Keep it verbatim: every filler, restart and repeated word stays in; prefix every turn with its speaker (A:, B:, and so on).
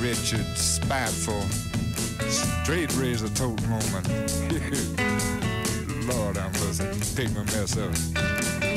A: wretched, spiteful, straight razor tote woman. Lord, I'm listening. Take my mess up.